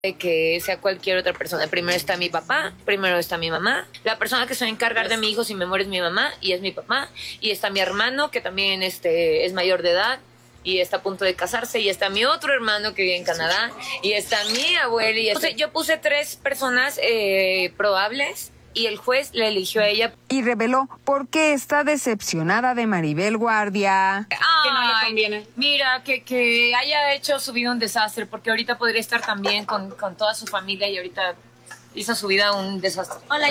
de que sea cualquier otra persona. Primero está mi papá, primero está mi mamá. La persona que se va a encargar de mi hijo si me muere es mi mamá y es mi papá. Y está mi hermano, que también es mayor de edad y está a punto de casarse. Y está mi otro hermano que vive en Canadá. Y está mi abuela. Yo puse 3 personas probables y el juez le eligió a ella. Y reveló por qué está decepcionada de Maribel Guardia. Que no le conviene. Mira, que haya hecho su vida un desastre, porque ahorita podría estar también con toda su familia y ahorita hizo su vida un desastre. Hola,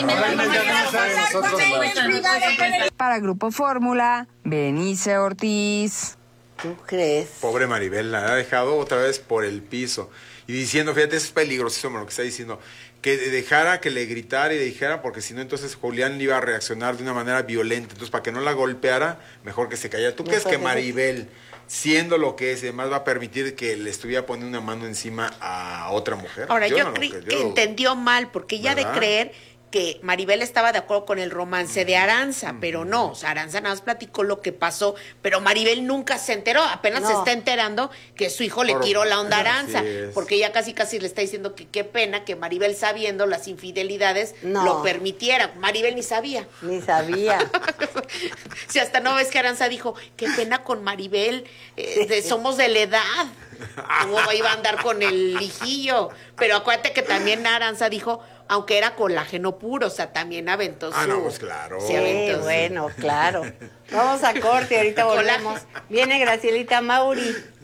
Para Grupo Fórmula, Berenice Ortiz. ¿Tú crees? Pobre Maribel, la ha dejado otra vez por el piso. Y diciendo, fíjate, eso es peligrosísimo lo que está diciendo, que dejara que le gritara y le dijera, porque si no, entonces Julián iba a reaccionar de una manera violenta. Entonces, para que no la golpeara, mejor que se callara. ¿Tú crees que Maribel, siendo lo que es, además va a permitir que le estuviera poniendo una mano encima a otra mujer? Ahora, yo creo que entendió mal, porque ella de creer que Maribel estaba de acuerdo con el romance de Aranza, pero no, o sea, Aranza nada más platicó lo que pasó, pero Maribel nunca se enteró, apenas se está enterando que su hijo le tiró la onda a Aranza, porque ella casi le está diciendo que qué pena que Maribel, sabiendo las infidelidades, lo permitiera. Maribel ni sabía. Ni sabía. Si hasta no ves que Aranza dijo, qué pena con Maribel, somos de la edad. ¿Cómo iba a andar con el hijillo? Pero acuérdate que también Aranza dijo, aunque era colágeno puro, o sea, también aventó su... no, pues claro. Sí, bueno, claro. Vamos a corte, ahorita volvemos. Viene Gracielita Mauri.